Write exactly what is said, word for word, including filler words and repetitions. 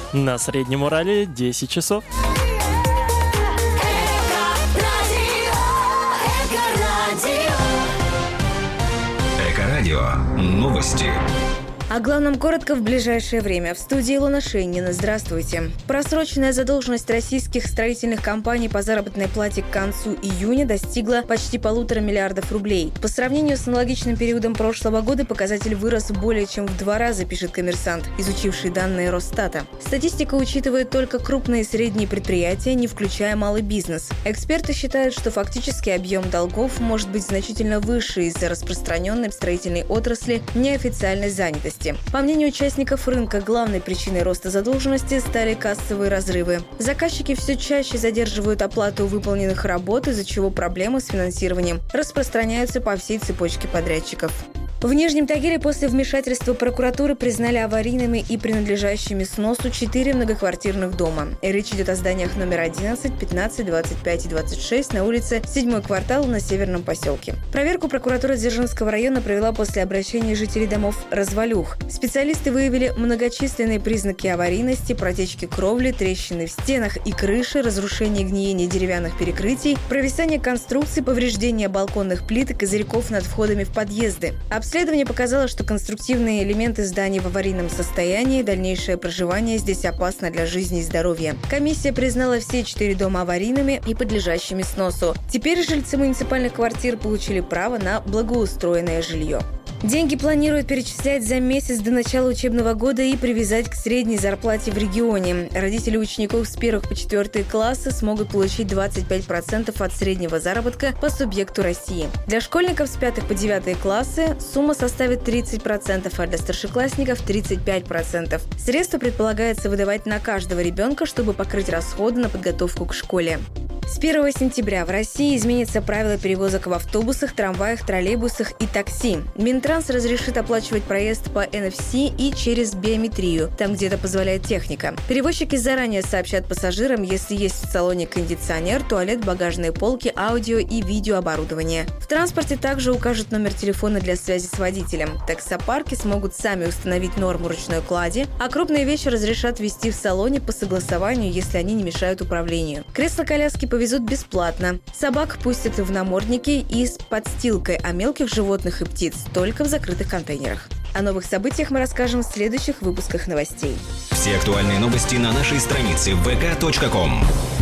На Среднем Урале десять часов. Эко-радио. Новости. О главном коротко в ближайшее время. В студии Илона Шейнина. Здравствуйте. Просроченная задолженность российских строительных компаний по заработной плате к концу июня достигла почти полутора миллиардов рублей. По сравнению с аналогичным периодом прошлого года показатель вырос более чем в два раза, пишет «Коммерсант», изучивший данные Росстата. Статистика учитывает только крупные и средние предприятия, не включая малый бизнес. Эксперты считают, что фактический объем долгов может быть значительно выше из-за распространенной в строительной отрасли неофициальной занятости. По мнению участников рынка, главной причиной роста задолженности стали кассовые разрывы. Заказчики все чаще задерживают оплату выполненных работ, из-за чего проблемы с финансированием распространяются по всей цепочке подрядчиков. В Нижнем Тагиле после вмешательства прокуратуры признали аварийными и принадлежащими сносу четыре многоквартирных дома. Речь идет о зданиях номер одиннадцать, пятнадцать, двадцать пять и двадцать шесть на улице седьмой квартал на Северном поселке. Проверку прокуратура Дзержинского района провела после обращения жителей домов «Развалюх». Специалисты выявили многочисленные признаки аварийности, протечки кровли, трещины в стенах и крыше, разрушение и гниение деревянных перекрытий, провисание конструкций, повреждение балконных плит и козырьков над входами в подъезды. Обследование показало, что конструктивные элементы зданий в аварийном состоянии, дальнейшее проживание здесь опасно для жизни и здоровья. Комиссия признала все четыре дома аварийными и подлежащими сносу. Теперь жильцы муниципальных квартир получили право на благоустроенное жилье. Деньги планируют перечислять за месяц до начала учебного года и привязать к средней зарплате в регионе. Родители учеников с первых по четвертые классы смогут получить двадцать пять процентов от среднего заработка по субъекту России. Для школьников с пятых по девятые классы сумма составит тридцать процентов, а для старшеклассников тридцать пять процентов. Средства предполагается выдавать на каждого ребенка, чтобы покрыть расходы на подготовку к школе. С первого сентября в России изменятся правила перевозок в автобусах, трамваях, троллейбусах и такси. Минтранс разрешит оплачивать проезд по эн эф си и через биометрию, там, где это позволяет техника. Перевозчики заранее сообщат пассажирам, если есть в салоне кондиционер, туалет, багажные полки, аудио и видеооборудование. В транспорте также укажут номер телефона для связи с водителем. Таксопарки смогут сами установить норму ручной клади, а крупные вещи разрешат везти в салоне по согласованию, если они не мешают управлению. Кресла-коляски повезут бесплатно. Собак пустят в намордники и с подстилкой, а мелких животных и птиц только в закрытых контейнерах. О новых событиях мы расскажем в следующих выпусках новостей. Все актуальные новости на нашей странице вэ ка точка ком.